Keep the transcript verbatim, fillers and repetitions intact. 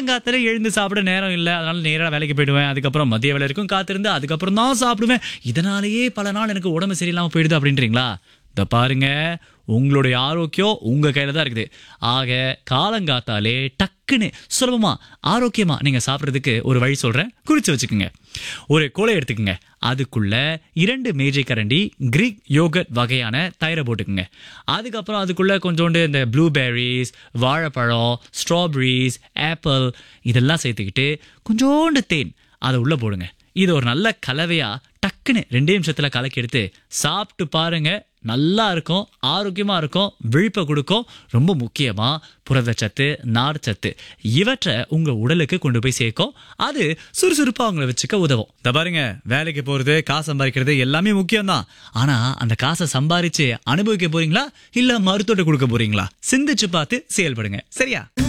காலங்காத்தால எழுந்து சாப்பிட நேரம் இல்லை, அதனால நேரா வேலைக்கு போயிடுவேன். அதுக்கப்புறம் மதிய வேலை இருக்கும் காத்திருந்து அதுக்கப்புறம் தான் சாப்பிடுவேன். இதனாலேயே பல நாள் எனக்கு உடம்பு சரியில்லாம போயிடுது அப்படின்றீங்களா? இத பாருங்க, உங்களுடைய ஆரோக்கியம் உங்க கையில தான் இருக்குது. ஆக காலங்காத்தாலே டக்குன்னு சுலபமா ஆரோக்கியமா நீங்க சாப்பிட்றதுக்கு ஒரு வழி சொல்றேன், குறிச்சு வச்சுக்கோங்க. ஒரு கோலை எடுத்துக்கோங்க, அதுக்குள்ள இரண்டு மேஜை கரண்டி கிரீக் யோகட் வகையான தயிரை போட்டுக்குங்க. அதுக்கப்புறம் அதுக்குள்ள கொஞ்சோண்டு இந்த ப்ளூபெர்ரிஸ், வாழைப்பழம், ஸ்ட்ராபெரிஸ், ஆப்பிள் இதெல்லாம் சேர்த்துக்கிட்டு கொஞ்சோண்டு தேன் அதை உள்ள போடுங்க. இது ஒரு நல்ல கலவையா டக்குன்னு ரெண்டே நிமிஷத்துல கலக்கி எடுத்து சாப்பிட்டு பாருங்க. நல்லா இருக்கும், ஆரோக்கியமா இருக்கும், விழிப்பை கொடுக்கும். ரொம்ப முக்கியமா புரதச்சத்து, நார்ச்சத்து இவற்றை உங்க உடலுக்கு கொண்டு போய் சேர்க்கும். அது சுறுசுறுப்பா அவங்களை வச்சுக்க உதவும். இத பாருங்க, வேலைக்கு போறது, காசு சம்பாதிக்கிறது எல்லாமே முக்கியம்தான். ஆனா அந்த காசை சம்பாதிச்சு அனுபவிக்க போறீங்களா இல்ல மருத்துவத்தை கொடுக்க போறீங்களா? சிந்திச்சு பார்த்து செயல்படுங்க, சரியா?